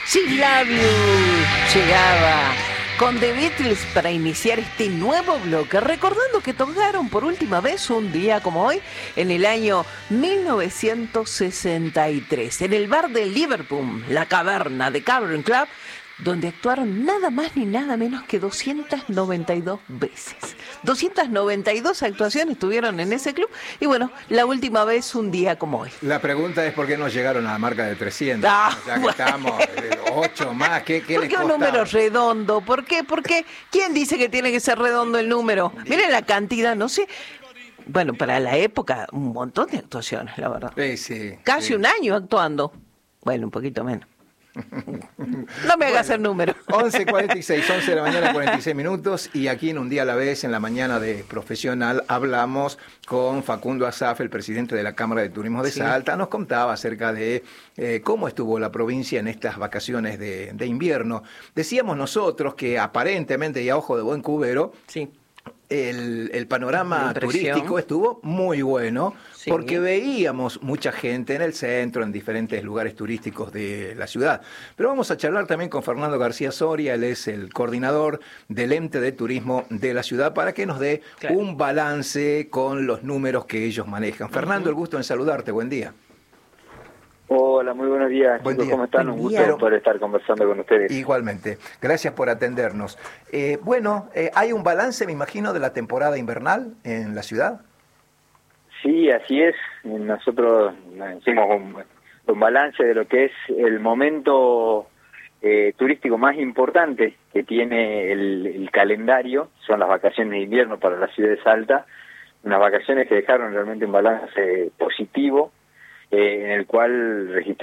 She Love You llegaba con The Beatles para iniciar este nuevo bloque, recordando que tocaron por última vez un día como hoy, en el año 1963, en el bar de Liverpool, la Caverna de Cavern Club, donde actuaron nada más ni nada menos que 292 veces. 292 actuaciones tuvieron en ese club, y bueno, la última vez un día como hoy. La pregunta es por qué no llegaron a la marca de 300. Ya que estamos 8 más, ¿qué les ¿Por qué un costaba? número redondo? ¿Por qué? ¿Quién dice que tiene que ser redondo el número? Miren la cantidad, no sé. Bueno, para la época, un montón de actuaciones, la verdad. Sí. Casi un año actuando. Bueno, un poquito menos. No me hagas el número. 11:46, 11 de la mañana, 46 minutos, y aquí en Un Día a la Vez, en la mañana de Profesional, hablamos con Facundo Asaf, el presidente de la Cámara de Turismo de Salta. Nos contaba acerca de cómo estuvo la provincia en estas vacaciones de invierno. Decíamos nosotros que aparentemente, y a ojo de buen cubero, Sí. El panorama turístico estuvo muy bueno, sí, porque veíamos mucha gente en el centro, en diferentes lugares turísticos de la ciudad. Pero vamos a charlar también con Fernando García Soria, él es el coordinador del ente de turismo de la ciudad, para que nos dé un balance con los números que ellos manejan. Fernando, el gusto en saludarte, buen día. Hola, muy buenos días, Buen chicos, día. ¿cómo están? Un gusto poder estar conversando con ustedes. Igualmente, gracias por atendernos. Hay un balance, me imagino, de la temporada invernal en la ciudad. Sí, así es. Nosotros hicimos un balance de lo que es el momento turístico más importante que tiene el calendario. Son las vacaciones de invierno para la ciudad de Salta. Unas vacaciones que dejaron realmente un balance positivo, en el cual registramos